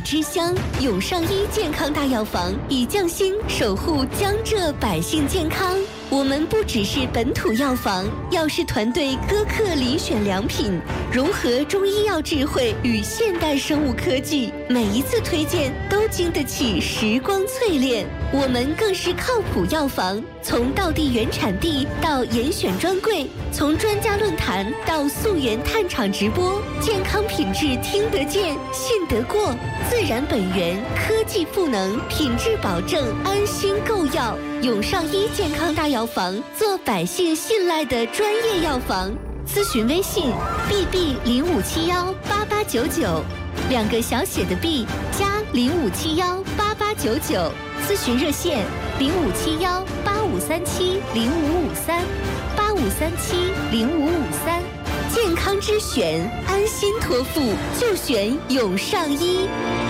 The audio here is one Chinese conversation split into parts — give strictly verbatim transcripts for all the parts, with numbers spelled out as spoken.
之乡永上医健康大药房以匠心守护江浙百姓健康。我们不只是本土药房，药师团队苛刻遴选良品，融合中医药智慧与现代生物科技，每一次推荐都经得起时光淬炼。我们更是靠谱药房，从道地原产地到严选专柜，从专家论坛到溯源探厂直播，健康品质听得见、信得过，自然本源，科技赋能，品质保证，安心购药。永上医健康大药房，做百姓信赖的专业药房。咨询微信 B B 零五七幺八八九九，两个小写的 B 加零五七幺八八九九。咨询热线零五七幺八五三七零五五三八五三七零五五三。健康之选，安心托付，就选永上医。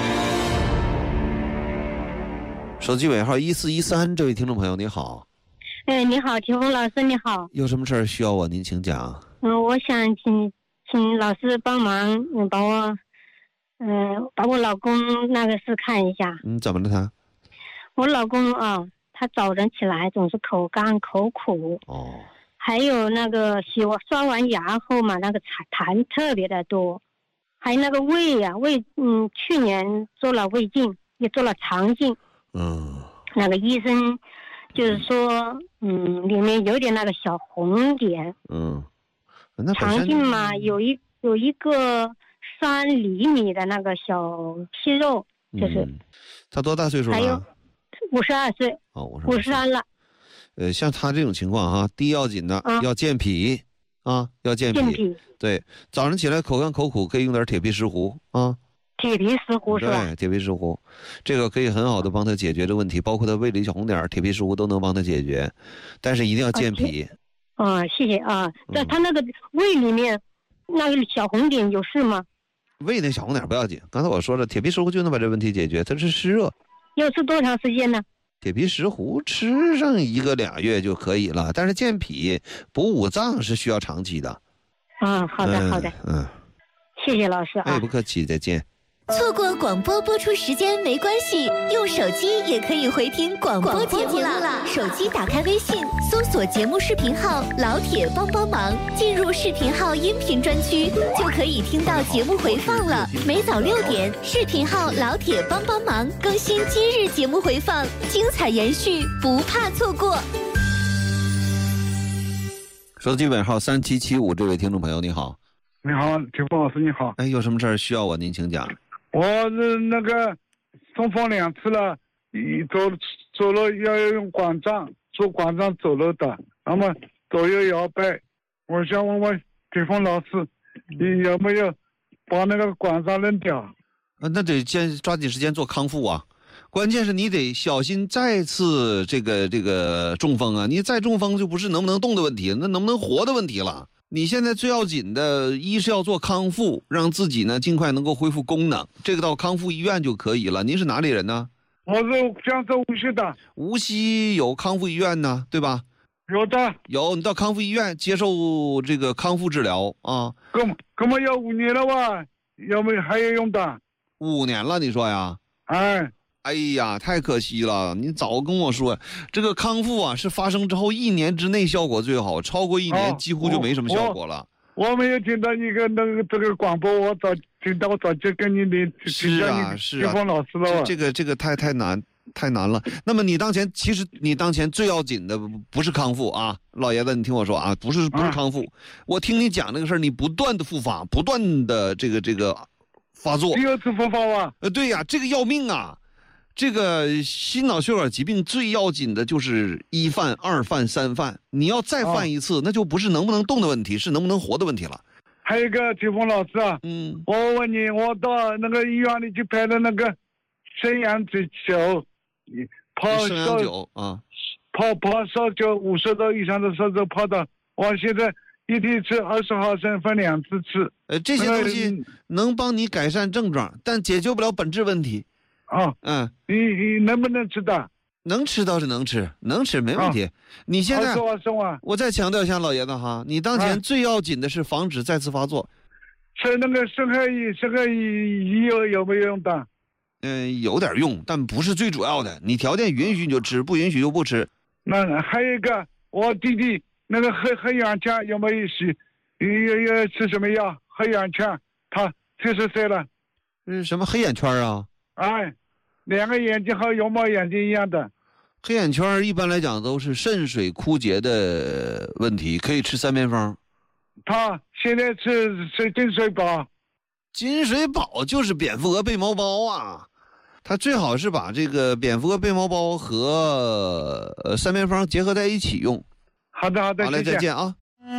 手机尾号一四一三，这位听众朋友你好。 哎，你好，田峰老师，你好。 有什么事儿需要我？您请讲。 嗯，我想请请老师帮忙，嗯，把我，嗯、呃，把我老公那个事看一下。 嗯，怎么了他？ 我老公啊，他早晨起来总是口干口苦。 哦。 还有那个洗完刷完牙后嘛，那个痰特别的多，还有那个胃呀、啊，胃，嗯，去年做了胃镜，也做了肠镜。 嗯， 那个医生就是说，嗯，里面有点那个小红点。 嗯，那肠镜嘛，有一有一个三厘米的那个小息肉，就是。 嗯、他多大岁数了？ 还有五十二岁。 哦，五十三了。 呃，像他这种情况哈，第一要紧的、啊、要健脾啊，要健脾。 健脾。 对，早上起来口干口苦，可以用点铁皮石斛啊。 铁皮石斛是吧？ 对，铁皮石斛，这个可以很好的帮他解决的问题，包括他胃里小红点，铁皮石斛都能帮他解决，但是一定要健脾。 啊，哦、谢谢啊。在、嗯、他那个胃里面那个小红点有事吗？ 胃那小红点不要紧，刚才我说了，铁皮石斛就能把这问题解决，它是湿热。 要吃多长时间呢？ 铁皮石斛吃上一个俩月就可以了，但是健脾补五脏是需要长期的。 啊，好的、嗯、好的， 嗯， 谢谢老师啊。 哎，不客气，再见。 错过广播播出时间没关系，用手机也可以回听广播节目了。手机打开微信，搜索节目视频号“老铁帮帮忙”，进入视频号音频专区，就可以听到节目回放了。每早六点，视频号“老铁帮帮忙”更新今日节目回放，精彩延续，不怕错过。 手机尾号三七七五，这位听众朋友你好。 你好，田峰老师你好。 哎，有什么事儿需要我？您请讲。 我是那个中风两次了，走走了要用拐杖，坐拐杖走路的，那么左右摇摆。我想问问田峰老师，你有没有把那个拐杖扔掉？ 啊，那得先抓紧时间做康复啊。关键是你得小心再次这个这个中风啊！你再中风就不是能不能动的问题，那能不能活的问题了。你现在最要紧的，一是要做康复，让自己呢尽快能够恢复功能，这个到康复医院就可以了。您是哪里人呢？ 我是江浙无锡的。 无锡有康复医院呢，对吧？ 有的。 有，你到康复医院接受这个康复治疗啊。 根本根本要五年了吧？要没还有用的？ 五年了，你说呀？ 哎。 哎呀，太可惜了！你早跟我说，这个康复啊是发生之后一年之内效果最好，超过一年几乎就没什么效果了。 我, 我, 我没有听到一个那个这个广播，我早听到，我早就跟你联是啊是啊， 老师了。 这个这个太太难太难了。那么你当前其实你当前最要紧的不是康复啊，老爷子，你听我说啊，不是不是康复。啊、我听你讲这个事儿，你不断的复发，不断的这个这个发作。 第二次复发啊？ 呃，对呀，这个要命啊！这个心脑血管疾病最要紧的就是一犯、二犯、三犯，你要再犯一次，哦、那就不是能不能动的问题，是能不能活的问题了。 还有一个田峰老师啊， 嗯， 我问你，我到那个医院里去拍的那个生阳酒，泡生阳酒啊， 泡泡烧酒五十度以上的烧酒泡的，我现在一天吃二十毫升，分两次吃。 呃，这些东西能帮你改善症状，但解决不了本质问题。 啊， 嗯， 你你能不能吃的？ 能吃倒是能吃，能吃没问题。啊、你现在，我再强调一下，老爷子哈，你当前最要紧的是防止再次发作。 吃那个生害乙，生害乙有有没有用的？ 嗯、呃，有点用，但不是最主要的。你条件允许就吃，不允许就不吃。 那还有一个，我弟弟那个黑黑眼圈有没有洗？有有吃什么药？黑眼圈，他七十岁了。 是什么黑眼圈啊？ 哎，两个眼睛和油毛眼睛一样的。 黑眼圈一般来讲都是肾水枯竭的问题，可以吃三面方。 他现在吃吃金水宝。 金水宝就是蝙蝠蛾贝毛包啊，他最好是把这个蝙蝠蛾贝毛包和呃三面方结合在一起用。 好的好的， 好嘞，再见啊。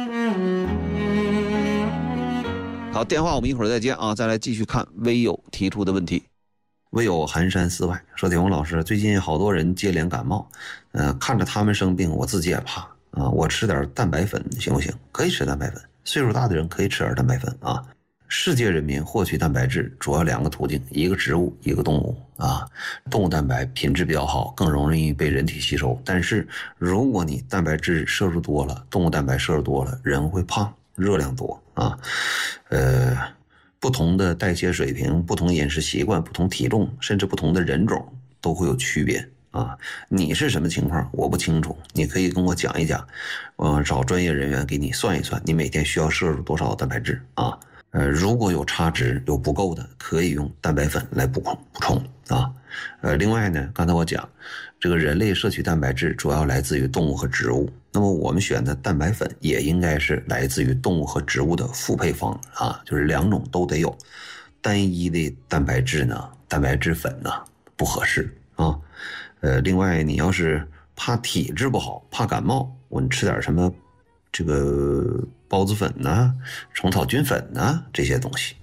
好，电话我们一会儿再见啊，再来继续看微友提出的问题。 微友寒山寺外说：“铁红老师，最近好多人接连感冒，呃，看着他们生病，我自己也怕啊。我吃点蛋白粉行不行？可以吃蛋白粉，岁数大的人可以吃点蛋白粉啊。世界人民获取蛋白质主要两个途径，一个植物，一个动物啊。动物蛋白品质比较好，更容易被人体吸收。但是如果你蛋白质摄入多了，动物蛋白摄入多了，人会胖，热量多啊，呃。”不同的代谢水平、不同饮食习惯、不同体重，甚至不同的人种都会有区别啊！你是什么情况？我不清楚，你可以跟我讲一讲，呃，找专业人员给你算一算，你每天需要摄入多少蛋白质啊？呃，如果有差值、有不够的，可以用蛋白粉来补充补充啊。呃，另外呢，刚才我讲，这个人类摄取蛋白质主要来自于动物和植物。那么我们选的蛋白粉也应该是来自于动物和植物的复配方啊，就是两种都得有。单一的蛋白质呢，蛋白质粉呢不合适啊。呃，另外你要是怕体质不好，怕感冒，我们吃点什么这个孢子粉呐、虫草菌粉呐这些东西。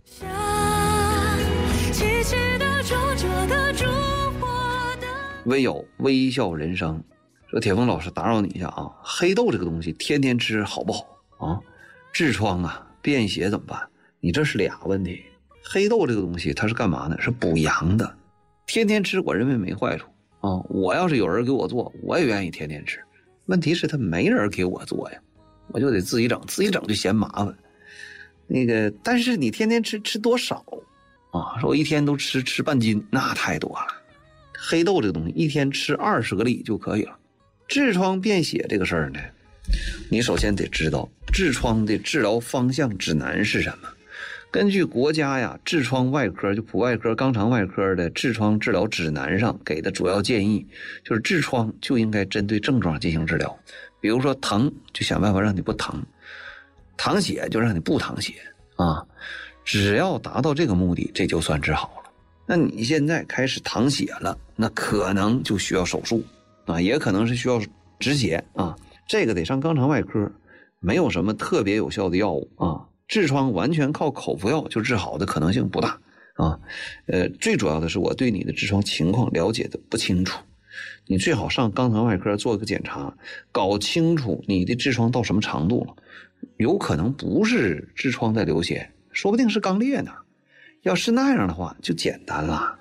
微友微笑人生说：“铁峰老师，打扰你一下啊，黑豆这个东西天天吃好不好啊？痔疮啊、便血怎么办？你这是俩问题。黑豆这个东西它是干嘛呢？是补阳的，天天吃我认为没坏处啊。我要是有人给我做，我也愿意天天吃。问题是他没人给我做呀，我就得自己整，自己整就嫌麻烦。那个，但是你天天吃吃多少啊？说我一天都吃吃半斤，那太多了。黑豆这个东西一天吃二十个粒就可以了。痔疮便血这个事儿呢，你首先得知道痔疮的治疗方向指南是什么。根据国家呀痔疮外科就普外科肛肠外科的痔疮治疗指南上给的主要建议，就是痔疮就应该针对症状进行治疗。比如说疼，就想办法让你不疼；淌血就让你不淌血啊。只要达到这个目的，这就算治好了。那你现在开始淌血了，那可能就需要手术啊，也可能是需要止血啊，这个得上肛肠外科，没有什么特别有效的药物啊。痔疮完全靠口服药就治好的可能性不大啊。呃，最主要的是我对你的痔疮情况了解的不清楚，你最好上肛肠外科做个检查，搞清楚你的痔疮到什么长度了，有可能不是痔疮在流血，说不定是肛裂呢。要是那样的话就简单了。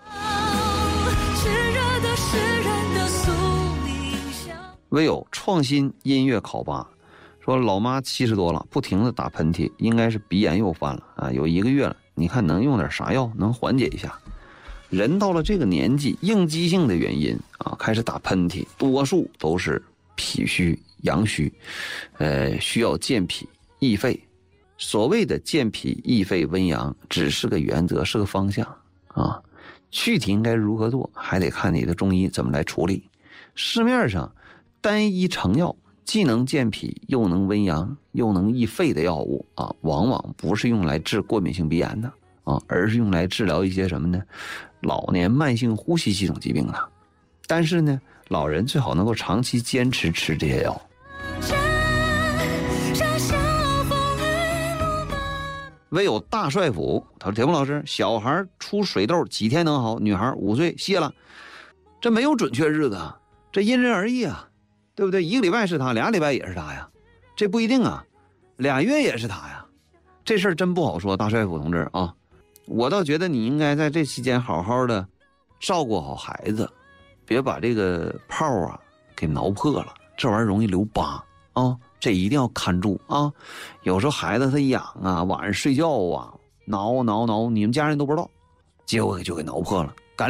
唯有创新音乐考吧说，老妈七十多了，不停的打喷嚏，应该是鼻炎又犯了啊，有一个月了，你看能用点啥药能缓解一下？人到了这个年纪，应激性的原因啊，开始打喷嚏，多数都是脾虚阳虚，呃，需要健脾益肺。所谓的健脾益肺温阳只是个原则，是个方向啊，具体应该如何做还得看你的中医怎么来处理。市面上单一成药既能健脾又能温阳又能益肺的药物啊，往往不是用来治过敏性鼻炎的啊，而是用来治疗一些什么呢？老年慢性呼吸系统疾病的。但是呢，老人最好能够长期坚持吃这些药。唯有大帅府，他说：“铁木老师，小孩出水痘几天能好？女孩五岁谢了，这没有准确日子，这因人而异啊，对不对？一个礼拜是他，俩礼拜也是他呀，这不一定啊，俩月也是他呀，这事儿真不好说。大帅府同志啊，我倒觉得你应该在这期间好好的照顾好孩子，别把这个泡啊给挠破了，这玩意儿容易留疤啊。”这一定要看住啊！有时候孩子他痒啊，晚上睡觉啊，挠挠挠，你们家人都不知道，结果就给挠破了